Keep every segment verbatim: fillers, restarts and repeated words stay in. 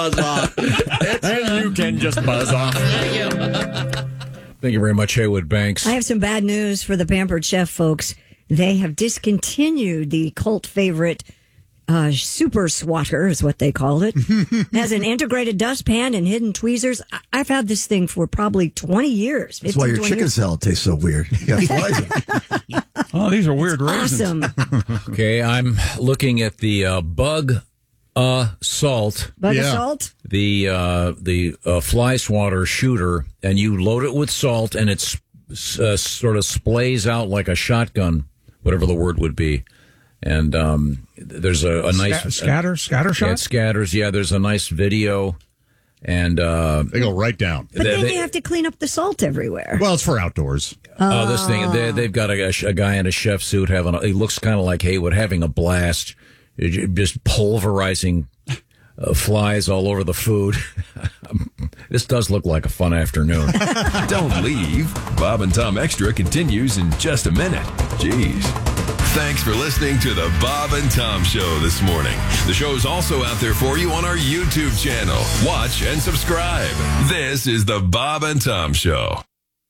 buzz off. And you can just buzz off. Thank you. Thank you very much, Haywood Banks. I have some bad news for the Pampered Chef folks. They have discontinued the cult favorite uh, Super Swatter, is what they call it. It has an integrated dustpan and hidden tweezers. I- I've had this thing for probably twenty years. That's why your fifteen, chicken years. salad tastes so weird. You got flies in it. Oh, these are weird raisins. Awesome. Okay, I'm looking at the uh, Bug uh, Salt. Bug Yeah. salt? the uh, the uh, fly swatter shooter, and you load it with salt, and it uh, sort of splays out like a shotgun, whatever the word would be. And um, there's a, a nice Sca- scatter, scatter yeah, shot. it scatters. Yeah, there's a nice video, and uh, They go right down. But They- then they- you have to clean up the salt everywhere. Well, it's for outdoors. oh, this thing they, they've got a, a guy in a chef suit having. A, he looks kind of like Haywood having a blast, just pulverizing uh, flies all over the food. This does look like a fun afternoon. Don't leave. Bob and Tom Extra continues in just a minute. Jeez. Thanks for listening to the Bob and Tom Show this morning. The show is also out there for you on our YouTube channel. Watch and subscribe. This is the Bob and Tom Show.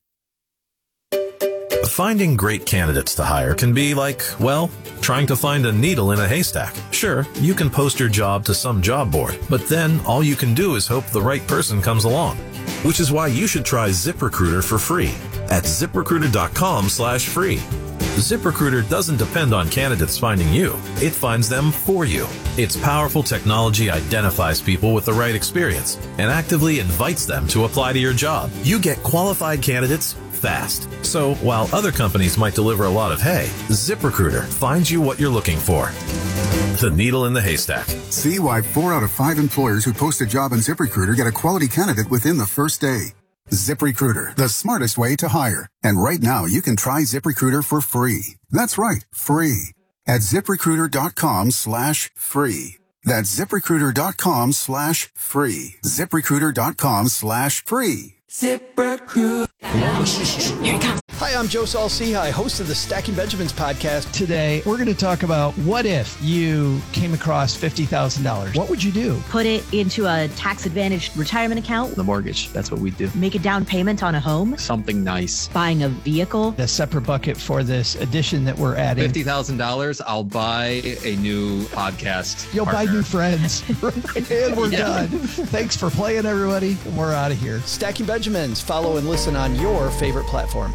Finding great candidates to hire can be like, well, trying to find a needle in a haystack. Sure, you can post your job to some job board, but then all you can do is hope the right person comes along. Which is why you should try ZipRecruiter for free at ZipRecruiter.com slash free. ZipRecruiter doesn't depend on candidates finding you. It finds them for you. Its powerful technology identifies people with the right experience and actively invites them to apply to your job. You get qualified candidates fast. So while other companies might deliver a lot of hay, ZipRecruiter finds you what you're looking for. The needle in the haystack. See why four out of five employers who post a job on ZipRecruiter get a quality candidate within the first day. ZipRecruiter, the smartest way to hire. And right now, you can try ZipRecruiter for free. That's right, free. At ZipRecruiter.com slash free. That's ZipRecruiter.com slash free. ZipRecruiter.com slash free. ZipRecruiter. Here it comes. Hi, I'm Joe Saul-Sehy, host of the Stacking Benjamins podcast. Today, we're going to talk about what if you came across fifty thousand dollars. What would you do? Put it into a tax-advantaged retirement account. The mortgage. That's what we do. Make a down payment on a home. Something nice. Buying a vehicle. A separate bucket for this addition that we're adding. fifty thousand dollars, I'll buy a new podcast. You'll partner. buy new friends. And we're Yeah. done. Thanks for playing, everybody. And we're out of here. Stacking Benjamins. Follow and listen on your favorite platform.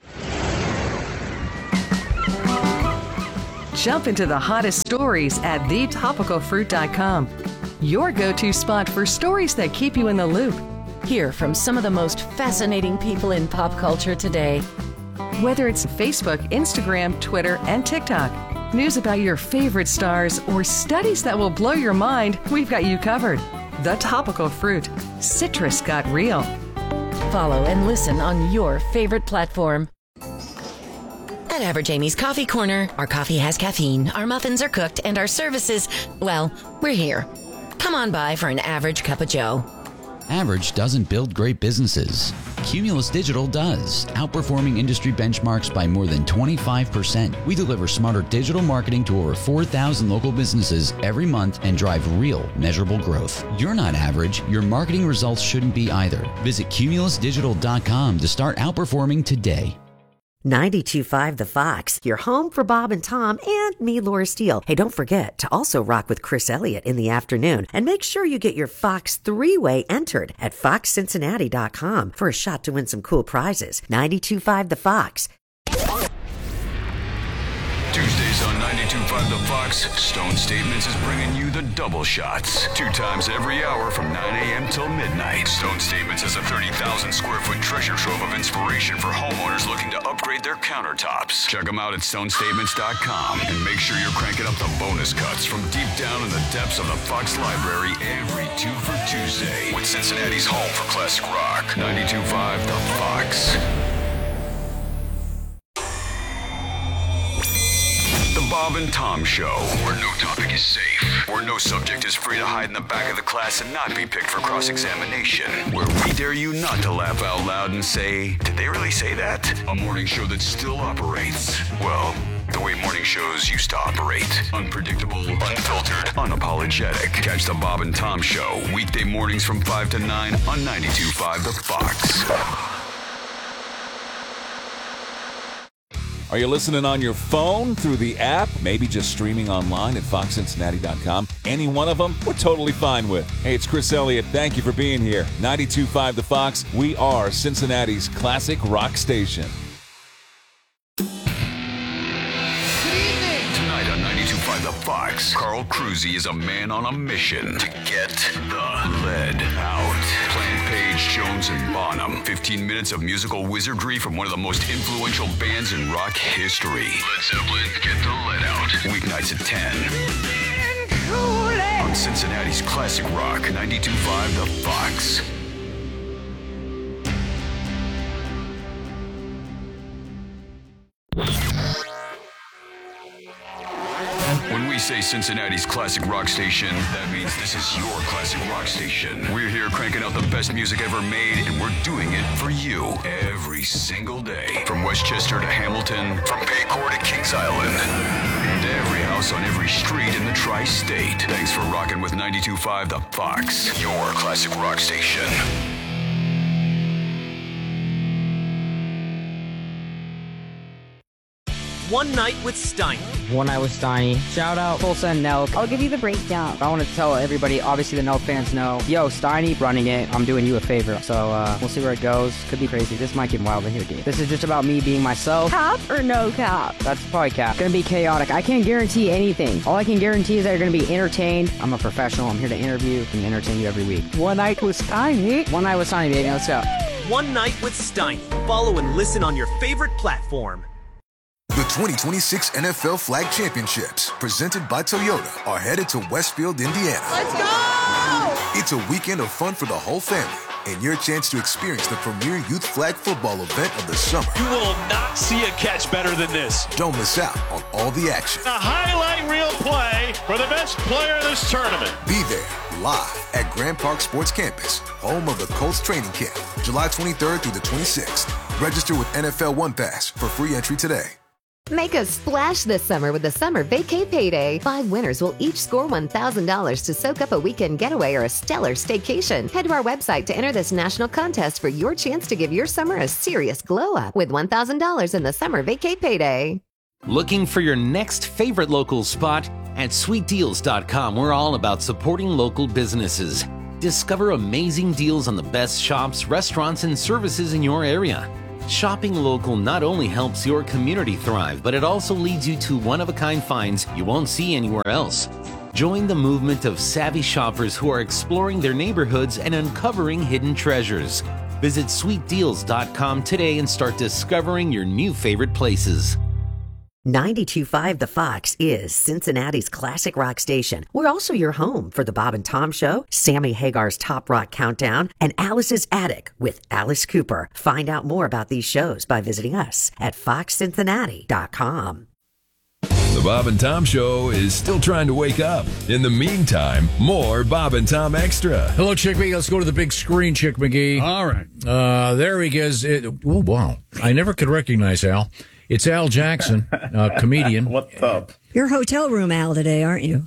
Jump into the hottest stories at the topical fruit dot com. Your go-to spot for stories that keep you in the loop. Hear from some of the most fascinating people in pop culture today. Whether it's Facebook, Instagram, Twitter, and TikTok. News about your favorite stars or studies that will blow your mind, we've got you covered. The Topical Fruit. Citrus got real. Follow and listen on your favorite platform. At Average Amy's Coffee Corner, our coffee has caffeine, our muffins are cooked, and our services, well, we're here. Come on by for an average cup of joe. Average doesn't build great businesses. Cumulus Digital does, outperforming industry benchmarks by more than twenty-five percent. We deliver smarter digital marketing to over four thousand local businesses every month and drive real, measurable growth. You're not average. Your marketing results shouldn't be either. Visit Cumulus Digital dot com to start outperforming today. ninety-two point five The Fox, your home for Bob and Tom and me, Laura Steele. Hey, don't forget to also rock with Chris Elliott in the afternoon. And make sure you get your Fox three-way entered at Fox Cincinnati dot com for a shot to win some cool prizes. ninety-two point five The Fox. Tuesdays on ninety-two point five The Fox, Stone Statements is bringing you the double shots. Two times every hour from nine a.m. till midnight. Stone Statements is a thirty thousand square foot treasure trove of inspiration for homeowners looking to upgrade their countertops. Check them out at stone statements dot com and make sure you're cranking up the bonus cuts from deep down in the depths of the Fox Library every two for Tuesday with Cincinnati's home for classic rock. ninety-two point five The Fox. The Bob and Tom Show, where no topic is safe, where no subject is free to hide in the back of the class and not be picked for cross-examination, where we dare you not to laugh out loud and say, did they really say that? A morning show that still operates, well, the way morning shows used to operate. Unpredictable, unfiltered, unapologetic. Catch the Bob and Tom Show weekday mornings from five to nine on ninety-two point five The Fox. Are you listening on your phone, through the app, maybe just streaming online at fox cincinnati dot com? Any one of them, we're totally fine with. Hey, it's Chris Elliott. Thank you for being here. ninety-two point five The Fox. We are Cincinnati's classic rock station. Tonight on ninety-two point five The Fox, Carl Cruzy is a man on a mission to get the lead out. Playing Page, Jones, and Bonham. fifteen minutes of musical wizardry from one of the most influential bands in rock history. Led Zeppelin, Get the Lead Out. Weeknights at ten. On Cincinnati's classic rock, ninety-two point five The Fox. When we say Cincinnati's classic rock station, that means this is your classic rock station. We're here cranking out the best music ever made, and we're doing it for you every single day. From Westchester to Hamilton, from Paycor to Kings Island, and every house on every street in the tri-state. Thanks for rocking with ninety-two point five The Fox, your classic rock station. One Night with Steiny. One Night with Steiny. Shout out Tulsa and Nelk. I'll give you the breakdown. I want to tell everybody, obviously the Nelk fans know, yo, Steiny running it. I'm doing you a favor. So uh, we'll see where it goes. Could be crazy. This might get wild in here, dude. This is just about me being myself. Cap or no cap? That's probably cap. Gonna be chaotic. I can't guarantee anything. All I can guarantee is that you're gonna be entertained. I'm a professional. I'm here to interview and entertain you every week. One Night with Steiny. One Night with Steiny, baby. Let's go. One Night with Steiny. Follow and listen on your favorite platform. The twenty twenty-six N F L Flag Championships, presented by Toyota, are headed to Westfield, Indiana. Let's go! It's a weekend of fun for the whole family, and your chance to experience the premier youth flag football event of the summer. You will not see a catch better than this. Don't miss out on all the action. A highlight reel play for the best player of this tournament. Be there, live at Grand Park Sports Campus, home of the Colts training camp, July twenty-third through the twenty-sixth. Register with N F L One Pass for free entry today. Make a splash this summer with the Summer Vacay Payday. Five winners will each score one thousand dollars to soak up a weekend getaway or a stellar staycation. Head to our website to enter this national contest for your chance to give your summer a serious glow-up with one thousand dollars in the Summer Vacay Payday. Looking for your next favorite local spot? At sweet deals dot com, we're all about supporting local businesses. Discover amazing deals on the best shops, restaurants, and services in your area. Shopping local not only helps your community thrive, but it also leads you to one-of-a-kind finds you won't see anywhere else. Join the movement of savvy shoppers who are exploring their neighborhoods and uncovering hidden treasures. Visit sweet deals dot com today and start discovering your new favorite places. ninety-two point five The Fox is Cincinnati's classic rock station. We're also your home for the Bob and Tom Show, Sammy Hagar's Top Rock Countdown, and Alice's Attic with Alice Cooper. Find out more about these shows by visiting us at fox cincinnati dot com. The Bob and Tom Show is still trying to wake up. In the meantime, more Bob and Tom Extra. Hello, Chick McGee. Let's go to the big screen, Chick McGee. All right. Uh, there he goes. It, oh, wow. I never could recognize Al. It's Al Jackson, uh, comedian. What's up? You're hotel room Al today, aren't you?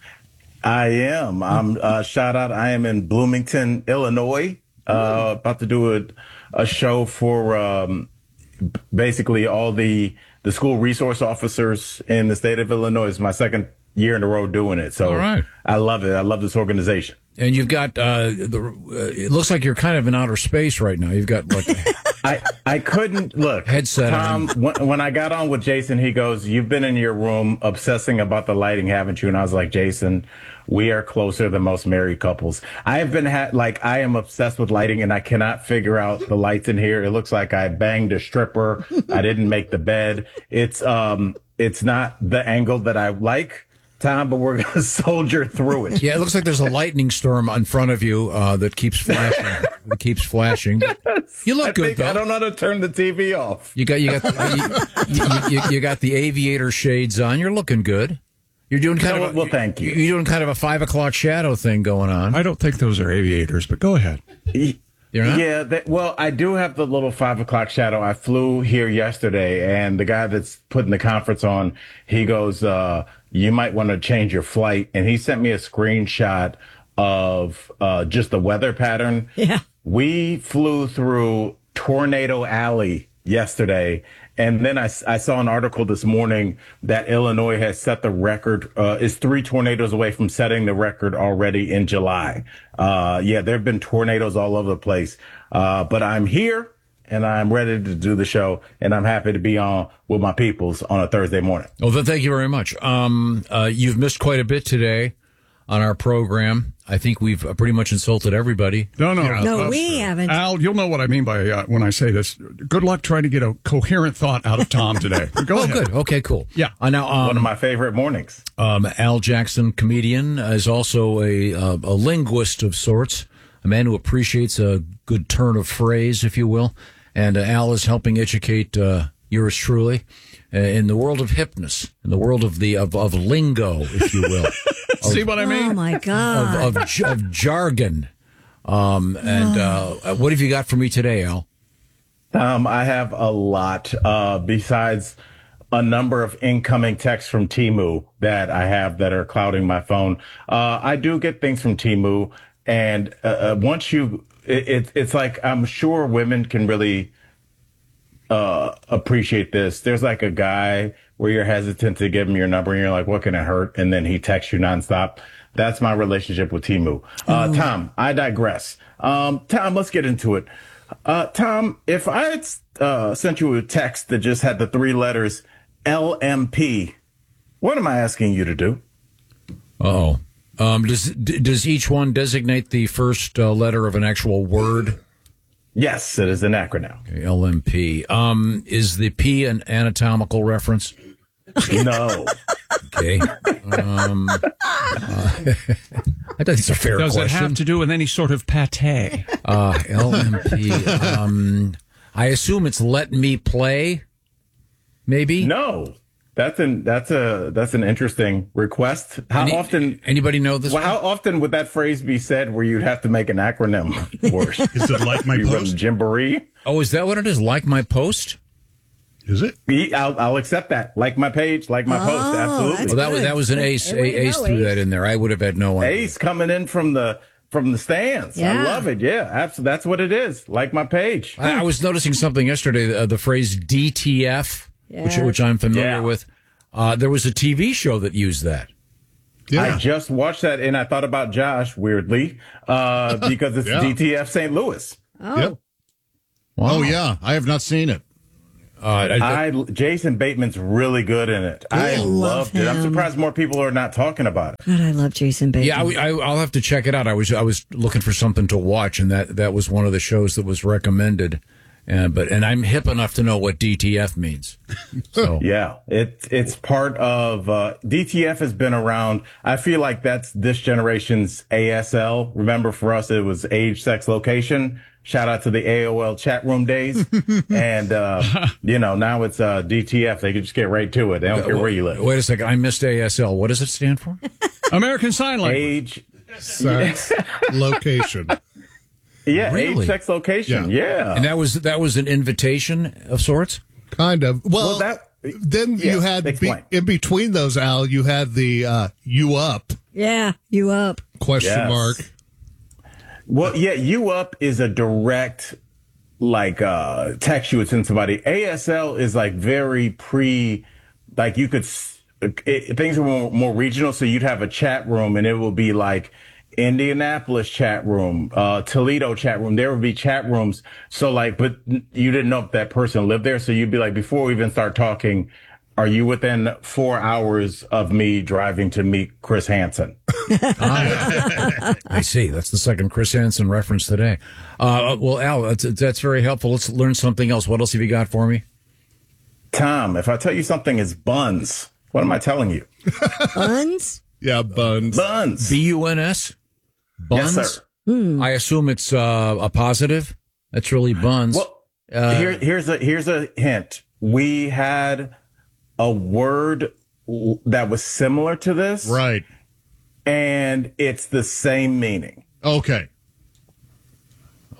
I am. I'm uh, shout out. I am in Bloomington, Illinois. Uh, about to do a, a show for um, basically all the the school resource officers in the state of Illinois. It's my second year in a row doing it. So all right. I love it. I love this organization. And you've got uh, the. Uh, it looks like you're kind of in outer space right now. You've got like. I, I couldn't look. Headset Tom, when, when I got on with Jason, he goes, "You've been in your room obsessing about the lighting, haven't you?" And I was like, "Jason, we are closer than most married couples." I have been ha- like, I am obsessed with lighting, and I cannot figure out the lights in here. It looks like I banged a stripper. I didn't make the bed. It's um, it's not the angle that I like, Tom, but we're going to soldier through it. Yeah, it looks like there's a lightning storm in front of you uh, that keeps flashing. that keeps flashing. You look I good, think though. I don't know how to turn the T V off. You got you got the, you, you, you, you got the aviator shades on. You're looking good. You're doing kind No, of a, well, thank you. You're doing kind of a five o'clock shadow thing going on. I don't think those are aviators, but go ahead. You're not? Yeah, that, well, I do have the little five o'clock shadow. I flew here yesterday, and the guy that's putting the conference on, he goes, uh, you might want to change your flight. And he sent me a screenshot of uh, just the weather pattern. Yeah. We flew through Tornado Alley yesterday. And then I, I saw an article this morning that Illinois has set the record, uh, is three tornadoes away from setting the record already in July. Uh, yeah, there have been tornadoes all over the place. Uh, but I'm here and I'm ready to do the show, and I'm happy to be on with my peoples on a Thursday morning. Well, then thank you very much. Um, uh, you've missed quite a bit today on our program. I think we've pretty much insulted everybody. No, no. No, uh, we haven't. Al, you'll know what I mean by uh, when I say this. Good luck trying to get a coherent thought out of Tom today. Go oh, ahead. good. Okay, cool. Yeah. Uh, now, um, One of my favorite mornings. Um, Al Jackson, comedian, is also a, uh, a linguist of sorts, a man who appreciates a good turn of phrase, if you will. And uh, Al is helping educate uh, yours truly uh, in the world of hypnosis, in the world of the of, of lingo, if you will. See what I mean? Oh, my God. Of, of, of jargon. Um, and uh, what have you got for me today, Al? Um, I have a lot, uh, besides a number of incoming texts from Temu that I have that are clouding my phone. Uh, I do get things from Temu, and uh, once you, it, it, it's like, I'm sure women can really uh, appreciate this. There's like a guy where you're hesitant to give him your number and you're like, what can it hurt? And then he texts you nonstop. That's my relationship with Temu. Uh, oh. Tom, I digress. Um, Tom, let's get into it. Uh, Tom, if I had uh, sent you a text that just had the three letters L M P, what am I asking you to do? Uh-oh. Um, does, does each one designate the first uh, letter of an actual word? Yes, it is an acronym. Okay, L M P. Um, is the P an anatomical reference? No. Okay. Um, uh, I think it's a fair Does question. Does it have to do with any sort of pate? Uh, L M P. Um, I assume it's let me play, maybe? No. That's an that's a that's an interesting request. How Any, often anybody know this? Well, how often would that phrase be said where you'd have to make an acronym for it? Is it like my post? Jamboree? Oh, is that what it is? Like my post? Is it? I'll, I'll accept that. Like my page, like my oh, post. Absolutely. Well, that was that was an ace. A, ace threw that in there. I would have had no idea. Ace coming in from the from the stands. Yeah. I love it. Yeah, absolutely. That's what it is. Like my page. I, I was noticing something yesterday. Uh, the phrase D T F, yeah. which which I'm familiar yeah. with. Uh, there was a T V show that used that. Yeah. I just watched that, and I thought about Josh, weirdly, uh, because it's yeah. D T F Saint Louis. Oh. Yep. Wow. Oh, yeah. I have not seen it. Uh, I, I, Jason Bateman's really good in it. I, I loved love it. I'm surprised more people are not talking about it. God, I love Jason Bateman. Yeah, I, I, I'll have to check it out. I was I was looking for something to watch, and that, that was one of the shows that was recommended. Uh, but and I'm hip enough to know what D T F means. So yeah, it it's part of uh, D T F has been around. I feel like that's this generation's A S L. Remember, for us, it was age, sex, location. Shout out to the A O L chat room days. And, uh, you know, now it's uh, D T F. They can just get right to it. They don't care where you live. Wait a second. I missed A S L. What does it stand for? American Sign Language. Age, sex, location. Yeah, really? Age, sex, location. Yeah. yeah. And that was that was an invitation of sorts? Kind of. Well, well that, then yes, you had, be, in between those, Al, you had the uh, you up. Yeah, you up. Question yes. mark. Well, yeah, you up is a direct, like, uh, text you would send somebody. A S L is like very pre, like you could, it, things are more, more regional. So you'd have a chat room and it will be like Indianapolis chat room, uh, Toledo chat room. There would be chat rooms. So like, but you didn't know if that person lived there. So you'd be like, before we even start talking, are you within four hours of me driving to meet Chris Hansen? ah, I see. That's the second Chris Hansen reference today. Uh, well, Al, that's, that's very helpful. Let's learn something else. What else have you got for me? Tom, if I tell you something is buns, what am I telling you? Buns? Yeah, buns. Buns. B U N S? Buns? Yes, sir. Hmm. I assume it's uh, a positive. That's really buns. Well, uh, here, here's a here's a hint. We had a word that was similar to this.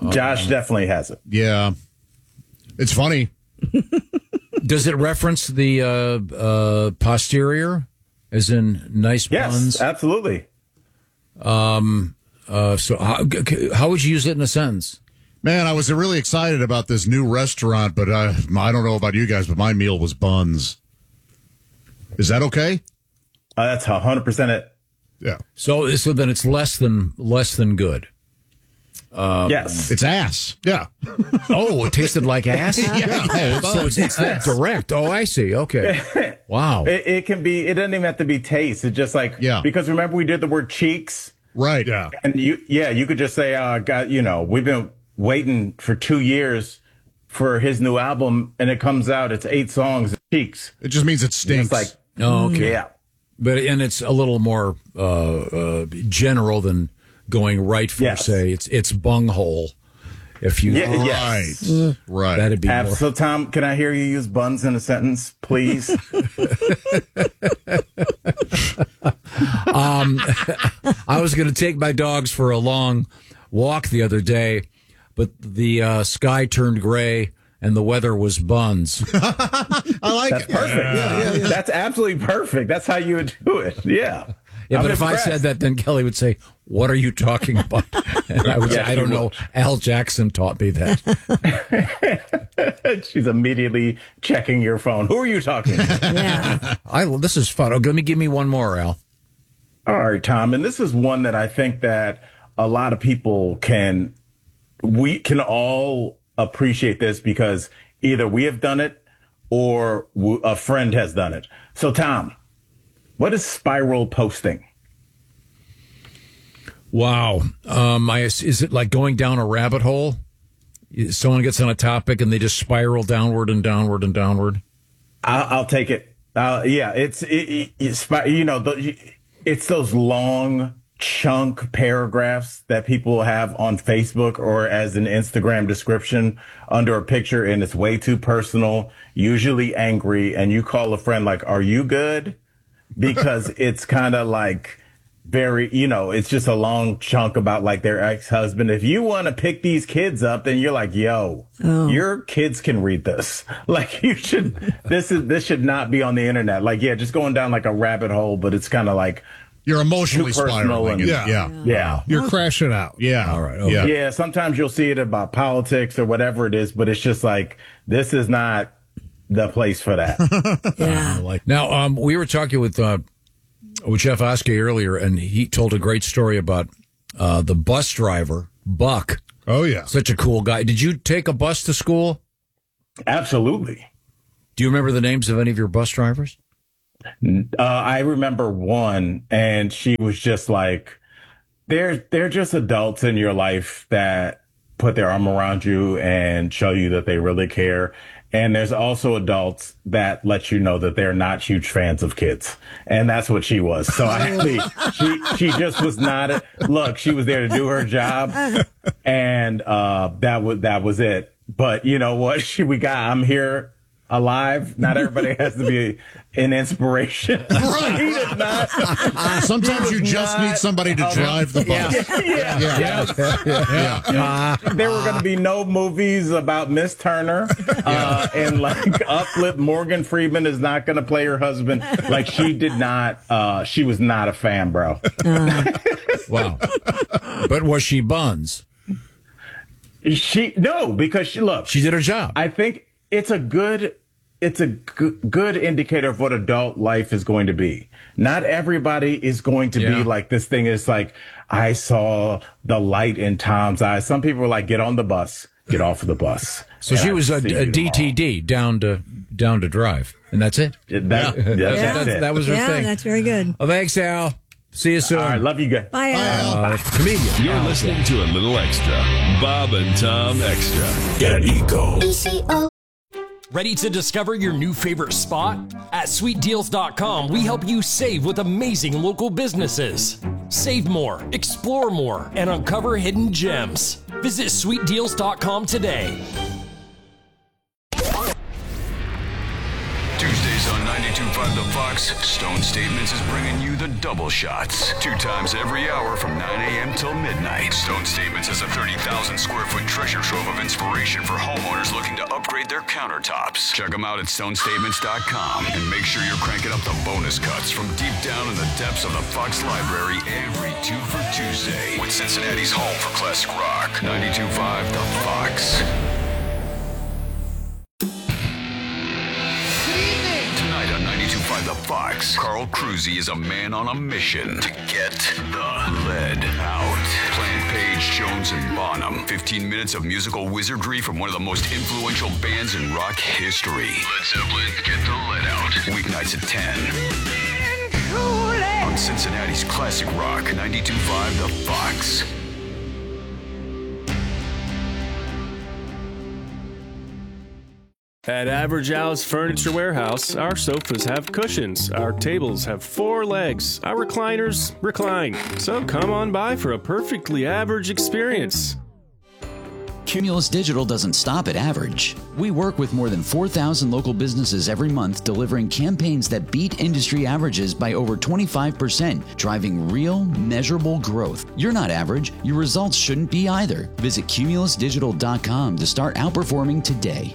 Josh definitely has it. Yeah. It's funny. Does it reference the uh, uh, posterior, as in nice yes, buns? Yes, absolutely. Um. Uh. So, how, how would you use it in a sentence? Man, I was really excited about this new restaurant, but uh, I don't know about you guys, but my meal was buns. Is that okay? Uh, that's one hundred percent it. Yeah. So, so then it's less than less than good. Um, yes, it's ass. Yeah. Oh, it tasted like ass. Yeah. So it's, it's that direct. Oh, I see. Okay. Wow. It, it can be. It doesn't even have to be taste. It's just like yeah. Because remember we did the word cheeks. Right. Yeah. And you, yeah, you could just say, uh, "God, you know, we've been waiting for two years for his new album, and it comes out. It's eight songs. Cheeks. It just means it stinks. It's like, oh, okay. Yeah. But and it's a little more uh, uh, general than going right for yes. say it's it's bunghole. If you yeah, right, yes. right, that'd be Ab- more. So Tom, can I hear you use buns in a sentence, please? um, I was going to take my dogs for a long walk the other day, but the uh, sky turned gray and the weather was buns. I like That's it. perfect. Yeah, yeah, yeah. That's absolutely perfect. That's how you would do it. Yeah. Yeah, I'm but if impressed. I said that, then Kelly would say, "What are you talking about?" And I would Yes, say, "I don't she know. would. Al Jackson taught me that." She's immediately checking your phone. Who are you talking to? Yeah. I, this is fun. Oh, let me give me one more, Al. All right, Tom. And this is one that I think that a lot of people can, we can all appreciate this because either we have done it or a friend has done it. So, Tom, what is spiral posting? Wow. Um, I, is it like going down a rabbit hole? Someone gets on a topic and they just spiral downward and downward and downward? I'll, I'll take it. Uh, yeah, it's, it, it, it's, you know, the, it's those long chunk paragraphs that people have on Facebook or as an Instagram description under a picture, and it's way too personal, usually angry, and you call a friend like, "Are you good?" Because it's kind of like very, you know, it's just a long chunk about like their ex-husband. If you want to pick these kids up, then you're like, yo, oh. your kids can read this. Like you should, this is, this should not be on the internet. Like, yeah, just going down like a rabbit hole, but it's kind of like, you're emotionally spiraling. And, yeah. Yeah. yeah. Yeah. You're crashing out. Yeah. All right. Okay. Yeah. Yeah. Sometimes you'll see it about politics or whatever it is, but it's just like, this is not the place for that. Yeah. Like now, um, we were talking with, uh, with Jeff Oskey earlier, and he told a great story about uh, the bus driver, Buck. Oh, yeah. Such a cool guy. Did you take a bus to school? Absolutely. Do you remember the names of any of your bus drivers? Uh, I remember one, and she was just like, they're, they're just adults in your life that put their arm around you and show you that they really care. And there's also adults that let you know that they're not huge fans of kids. And that's what she was. So actually, she, she just was not, a, look, she was there to do her job. And, uh, that was, that was it. But you know what? She, we got, I'm here alive. Not everybody has to be an inspiration. Right. He did not. Sometimes he you just not, need somebody to um, drive the bus. Yeah. Yeah. Yeah. yeah. yeah. yeah. Uh, there were going to be no movies about Miss Turner. Uh, and like Uplift, Morgan Freeman is not going to play her husband. Like she did not, uh, she was not a fan, bro. Uh. Wow. But was she buns? She, no, because she, look. She did her job. I think it's a good, it's a g- good indicator of what adult life is going to be. Not everybody is going to Yeah. be like this thing is like, I saw the light in Tom's eyes. Some people are like, get on the bus, get off of the bus. So And she I was a, see a you D T D, down to down to drive, and that's it. That, that, That- that's that, it. that was her Yeah, thing. that's very good. Well, thanks, Al. See you soon. All right, love you guys. Bye, Al. Uh, comedian. You're listening to a little extra. Bob and Tom Extra. Get Eco. Ready to discover your new favorite spot? At sweet deals dot com, we help you save with amazing local businesses. Save more, explore more, and uncover hidden gems. Visit sweet deals dot com today. Tuesdays Weekdays on ninety-two point five The Fox, Stone Statements is bringing you the double shots. Two times every hour from nine a.m. till midnight. Stone Statements has a thirty thousand square foot treasure trove of inspiration for homeowners looking to upgrade their countertops. Check them out at stone statements dot com and make sure you're cranking up the bonus cuts from deep down in the depths of the Fox library every two for Tuesday with Cincinnati's home for classic rock. ninety-two point five The Fox. Tonight on ninety-two point five The Fox, Carl Cruzy is a man on a mission to get the lead out. Plant Page, Jones, and Bonham. fifteen minutes of musical wizardry from one of the most influential bands in rock history. Led Zeppelin, Get the Lead Out. Weeknights at ten. On Cincinnati's classic rock, ninety-two point five The Fox. At Average Al's Furniture Warehouse, our sofas have cushions, our tables have four legs, our recliners recline. So come on by for a perfectly average experience. Cumulus Digital doesn't stop at average. We work with more than four thousand local businesses every month, delivering campaigns that beat industry averages by over twenty-five percent, driving real, measurable growth. You're not average. Your results shouldn't be either. Visit cumulus digital dot com to start outperforming today.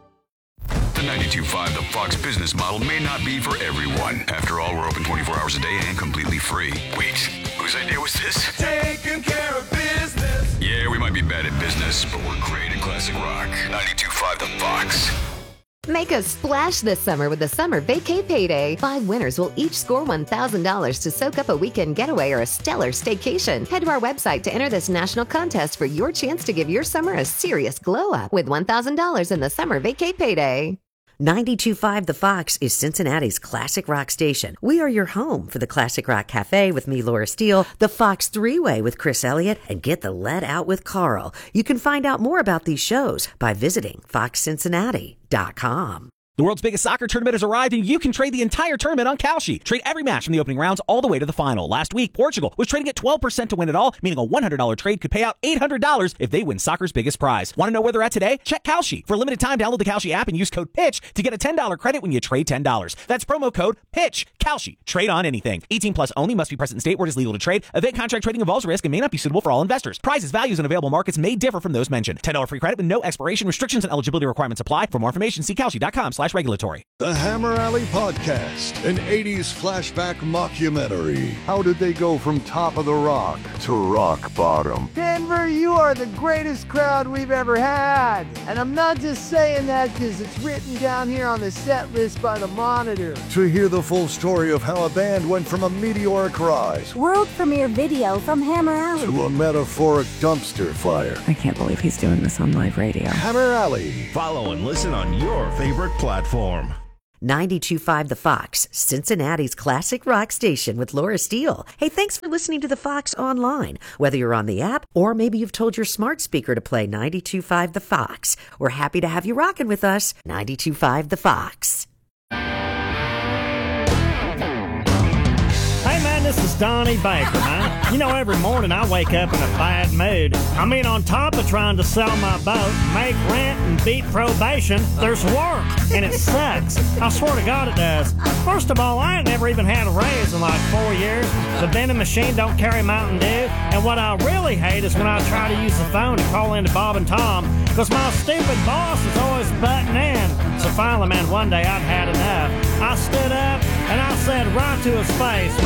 The ninety-two point five The Fox business model may not be for everyone. After all, we're open twenty-four hours a day and completely free. Wait, whose idea was this? Taking care of business. Yeah, we might be bad at business, but we're great at classic rock. ninety-two point five The Fox. Make a splash this summer with the Summer Vacay Payday. Five winners will each score one thousand dollars to soak up a weekend getaway or a stellar staycation. Head to our website to enter this national contest for your chance to give your summer a serious glow-up with one thousand dollars in the Summer Vacay Payday. ninety-two point five The Fox is Cincinnati's classic rock station. We are your home for the Classic Rock Cafe with me, Laura Steele, the Fox Three-Way with Chris Elliott, and Get the Lead Out with Carl. You can find out more about these shows by visiting fox cincinnati dot com. The world's biggest soccer tournament has arrived, and you can trade the entire tournament on Kalshi. Trade every match from the opening rounds all the way to the final. Last week, Portugal was trading at twelve percent to win it all, meaning a one hundred dollars trade could pay out eight hundred dollars if they win soccer's biggest prize. Want to know where they're at today? Check Kalshi. For a limited time, download the Kalshi app and use code PITCH to get a ten dollars credit when you trade ten dollars. That's promo code PITCH. Kalshi. Trade on anything. eighteen plus only. Must be present in state where it is legal to trade. Event contract trading involves risk and may not be suitable for all investors. Prices, values, and available markets may differ from those mentioned. ten dollars free credit with no expiration. Restrictions and eligibility requirements apply. For more information, see kalshi dot com slash regulatory. The Hammer Alley Podcast, an eighties flashback mockumentary. How did they go from top of the rock to rock bottom? Denver, you are the greatest crowd we've ever had. And I'm not just saying that because it's written down here on the set list by the Monitor. To hear the full story of how a band went from a meteoric rise world premiere video from Hammer Alley to a metaphoric dumpster fire. I can't believe he's doing this on live radio. Hammer Alley. Follow and listen on your favorite platform. ninety-two point five The Fox, Cincinnati's classic rock station with Laura Steele. Hey, thanks for listening to The Fox online. Whether you're on the app or maybe you've told your smart speaker to play ninety-two point five The Fox, we're happy to have you rocking with us. ninety-two point five The Fox. Hey man, this is Donnie Baker, man. You know, every morning I wake up in a bad mood. I mean, on top of trying to sell my boat, make rent, and beat probation, there's work, and it sucks. I swear to God it does. First of all, I ain't never even had a raise in like four years. The vending machine don't carry Mountain Dew, and what I really hate is when I try to use the phone to call into Bob and Tom, because my stupid boss is always butting in. So finally, man, one day I'd had enough. I stood up, and I said right to his face,